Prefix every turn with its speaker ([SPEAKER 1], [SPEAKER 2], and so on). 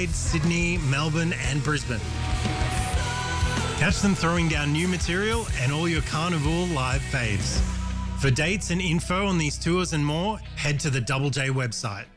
[SPEAKER 1] Adelaide, Sydney, Melbourne and Brisbane. Catch them throwing down new material and all your Carnival live faves. For dates and info on these tours and more, head to the Double J website.